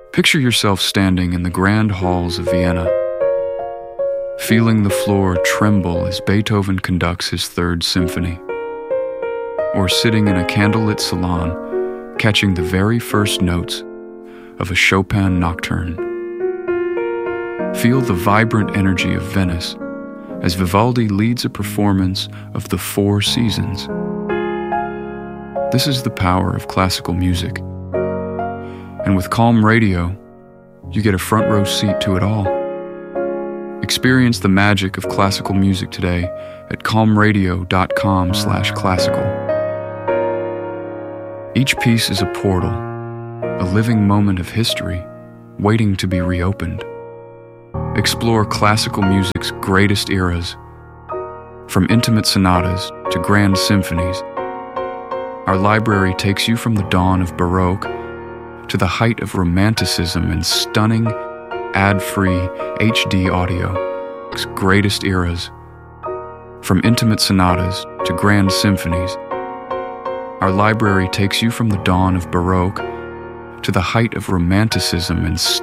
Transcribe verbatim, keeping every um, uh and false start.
Picture yourself standing in the grand halls of Vienna, feeling the floor tremble as Beethoven conducts his Third Symphony, or sitting in a candlelit salon, catching the very first notes of a Chopin nocturne. Feel the vibrant energy of Venice as Vivaldi leads a performance of the Four Seasons. This is the power of classical music. And with Calm Radio, you get a front row seat to it all. Experience the magic of classical music today at calm radio dot com slash classical. Each piece is a portal, a living moment of history waiting to be reopened. Explore classical music's greatest eras, from intimate sonatas to grand symphonies. Our library takes you from the dawn of Baroque to the height of Romanticism and stunning, ad-free H D audio. Its greatest eras, from intimate sonatas to grand symphonies. Our library takes you from the dawn of Baroque to the height of Romanticism and